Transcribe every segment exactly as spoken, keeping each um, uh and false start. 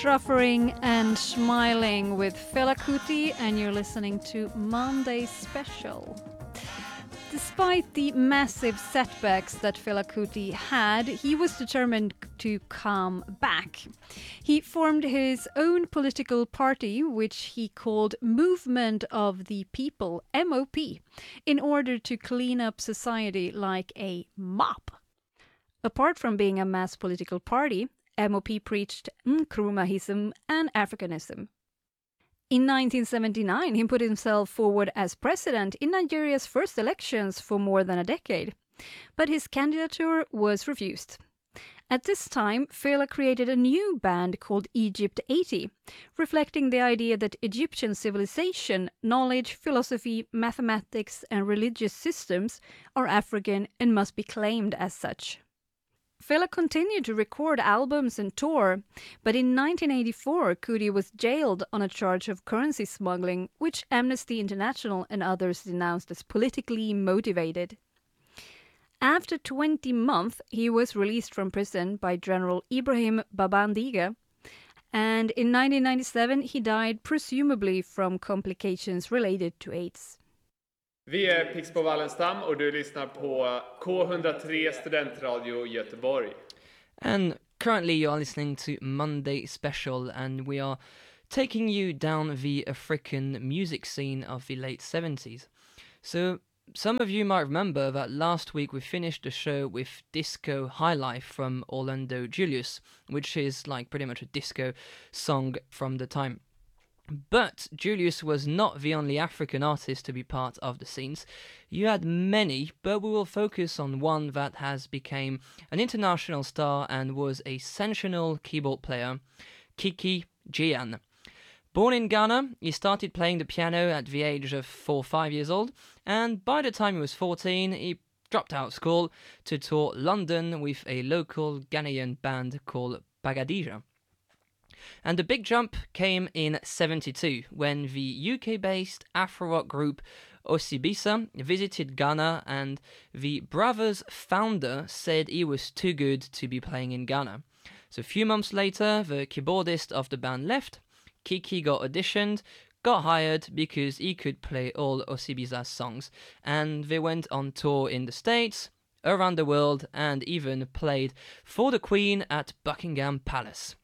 Suffering and Smiling with Fela Kuti, and you're listening to Monday Special. Despite the massive setbacks that Fela Kuti had, he was determined to come back. He formed his own political party, which he called Movement of the People, M O P, in order to clean up society like a mop. Apart from being a mass political party, M O P preached Nkrumahism and Africanism. In nineteen seventy-nine, he put himself forward as president in Nigeria's first elections for more than a decade, but his candidature was refused. At this time, Fela created a new band called Egypt eighty, reflecting the idea that Egyptian civilization, knowledge, philosophy, mathematics, and religious systems are African and must be claimed as such. Fela continued to record albums and tour, but in nineteen eighty-four, Kuti was jailed on a charge of currency smuggling, which Amnesty International and others denounced as politically motivated. After twenty months, he was released from prison by General Ibrahim Babangida, and in nineteen ninety-seven he died presumably from complications related to AIDS. Vi är Pixbo Wallenstam och du lyssnar på K one oh three Studentradio Göteborg. And currently you're listening to Monday Special, and we are taking you down the African music scene of the late seventies. So some of you might remember that last week we finished the show with Disco High Life from Orlando Julius, which is like pretty much a disco song from the time. But Julius was not the only African artist to be part of the scenes. You had many, but we will focus on one that has become an international star and was a sensational keyboard player, Kiki Jean. Born in Ghana, he started playing the piano at the age of four or five years old, and by the time he was fourteen, he dropped out of school to tour London with a local Ghanaian band called Pagadija. And the big jump came in seventy-two, when the U K-based Afro-rock group Osibisa visited Ghana, and the brothers' founder said he was too good to be playing in Ghana. So a few months later, the keyboardist of the band left, Kiki got auditioned, got hired because he could play all Osibisa's songs, and they went on tour in the States, around the world, and even played for the Queen at Buckingham Palace.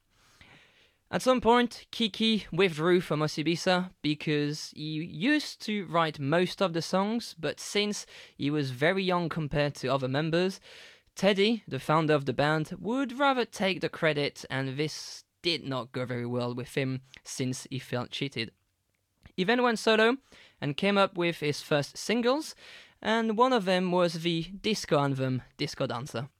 At some point, Kiki withdrew from Osibisa because he used to write most of the songs, but since he was very young compared to other members, Teddy, the founder of the band, would rather take the credit, and this did not go very well with him since he felt cheated. He then went solo and came up with his first singles, and one of them was the disco anthem Disco Dancer.